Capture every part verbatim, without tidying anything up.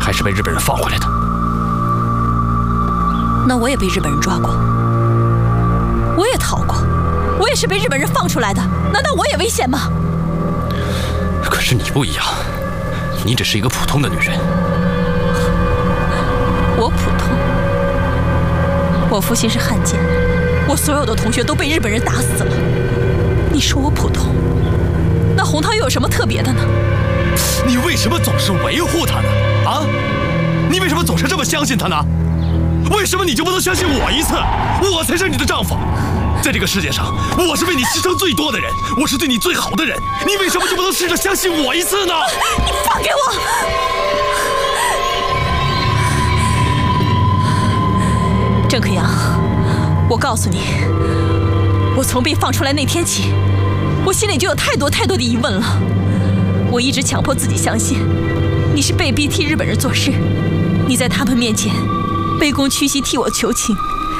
还是被日本人放回来的。 那我也被日本人抓过，我也逃过，我也是被日本人放出来的。难道我也危险吗？ 可是你不一样，你只是一个普通的女人。 我普通？我父亲是汉奸，我所有的同学都被日本人打死了。你说我普通？那洪涛又有什么特别的呢？ 你为什么总是维护他呢？啊？你为什么总是这么相信他呢？为什么你就不能相信我一次？我才是你的丈夫，在这个世界上，我是为你牺牲最多的人，我是对你最好的人，你为什么就不能试着相信我一次呢？ 你放开我！郑可阳，我告诉你，我从被放出来那天起，我心里就有太多太多的疑问了。我一直强迫自己相信，你是被逼替日本人做事，你在他们面前卑躬屈膝替我求情。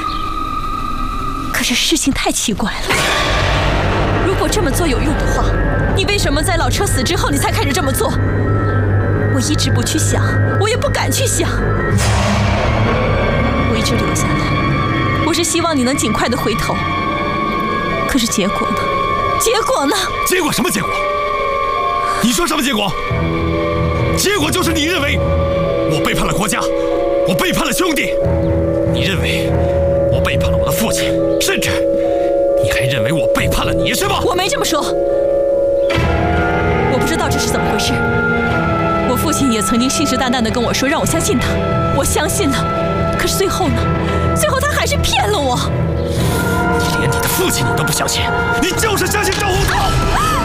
可是事情太奇怪了，如果这么做有用的话，你为什么在老车死之后你才开始这么做？我一直不去想，我也不敢去想。我一直留下来，我是希望你能尽快的回头。可是结果呢？结果呢？ 结果什么结果？你说什么结果？结果就是你认为我背叛了国家，我背叛了兄弟，你认为我背叛了我的父亲，甚至你还认为我背叛了你，是吗？ 我没这么说，我不知道这是怎么回事。我父亲也曾经信誓旦旦地跟我说，让我相信他，我相信了。可是最后呢？最后他还是骗了我。 你连你的父亲你都不相信，你就是相信赵洪涛。